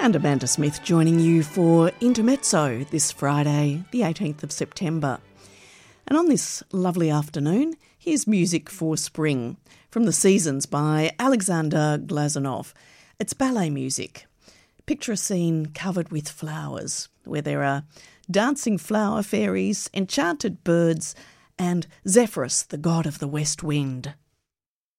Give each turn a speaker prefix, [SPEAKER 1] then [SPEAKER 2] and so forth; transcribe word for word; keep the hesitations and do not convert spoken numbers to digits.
[SPEAKER 1] And Amanda Smith joining you for Intermezzo this Friday, the eighteenth of September. And on this lovely afternoon, here's music for spring from The Seasons by Alexander Glazunov. It's ballet music. Picture a scene covered with flowers, where there are dancing flower fairies, enchanted birds, and Zephyrus, the god of the west wind.